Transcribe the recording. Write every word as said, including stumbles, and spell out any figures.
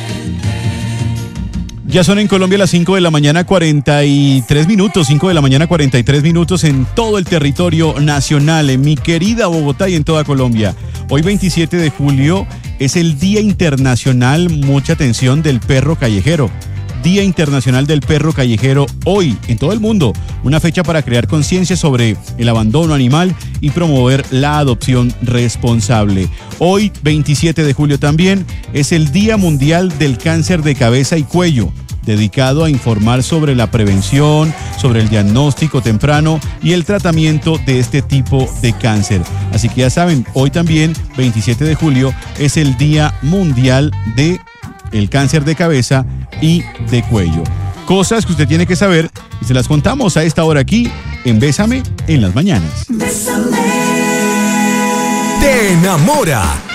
Ya son en Colombia las cinco de la mañana cuarenta y tres minutos, cinco de la mañana cuarenta y tres minutos en todo el territorio nacional, en mi querida Bogotá y en toda Colombia. Hoy veintisiete de julio es el Día Internacional, mucha atención, del perro callejero. Día Internacional del Perro Callejero hoy en todo el mundo, una fecha para crear conciencia sobre el abandono animal y promover la adopción responsable. Hoy, veintisiete de julio también, es el Día Mundial del Cáncer de Cabeza y Cuello, dedicado a informar sobre la prevención, sobre el diagnóstico temprano y el tratamiento de este tipo de cáncer. Así que ya saben, hoy también, veintisiete de julio, es el Día Mundial de el cáncer de cabeza y de cuello. Cosas que usted tiene que saber y se las contamos a esta hora aquí en Bésame en las mañanas. Bésame. Te enamora.